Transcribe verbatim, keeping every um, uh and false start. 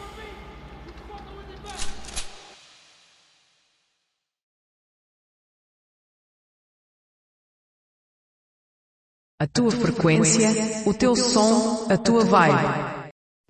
A tua frequência, o teu som, a tua vibe.